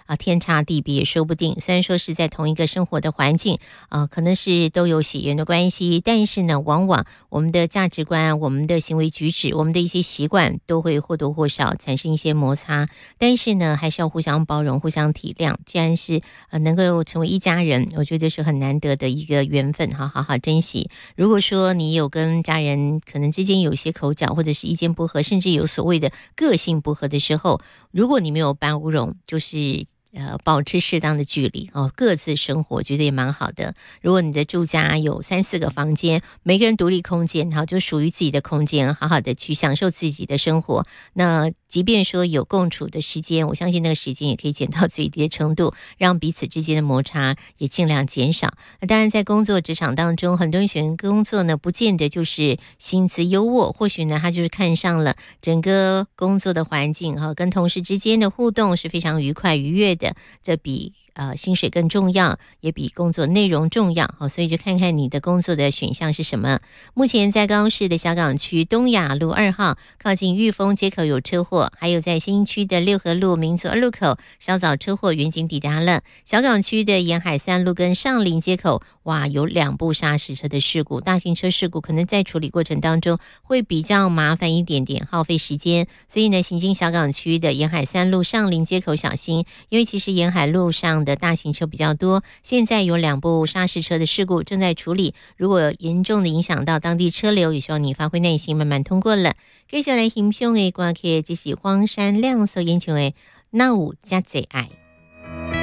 天差地别也说不定。虽然说是在同一个生活的环境可能是都有血缘的关系，但是呢，往往我们的价值观、我们的行为举止、我们的一些习惯都会或多或少产生一些摩擦。但是呢，还是要互相包容、互相体谅。既然是能够成为一家人，我觉得是很难得的一个缘分，好好珍惜。如果说你有跟家人可能之间有一些口角，或者是意见不合，甚至有所谓的个性不合的时候，如果你没有包容，就是保持适当的距离各自生活，觉得也蛮好的。如果你的住家有3-4个房间，每个人独立空间，就属于自己的空间，好好的去享受自己的生活。那即便说有共处的时间，我相信那个时间也可以减到最低的程度，让彼此之间的摩擦也尽量减少。那当然，在工作职场当中，很多人选工作呢，不见得就是薪资优渥，或许呢，他就是看上了整个工作的环境跟同事之间的互动是非常愉快愉悦的，这比薪水更重要，也比工作内容重要所以就看看你的工作的选项是什么。目前在高雄市的小港区东亚路2号靠近裕丰街口有车祸，还有在新区的六合路民族2路口稍早车祸远警抵达了。小港区的沿海3路跟上林街口有2部砂石车的事故，大型车事故可能在处理过程当中会比较麻烦一点点，耗费时间。所以呢，行经小港区的沿海3路上林街口小心，因为其实沿海路上的大型车比较多，现在有2部砂石车的事故正在处理，如果严重的影响到当地车流，也希望你发挥耐心慢慢通过了。接下来欣赏的歌曲就是黄山亮所演唱的《那有这多爱》。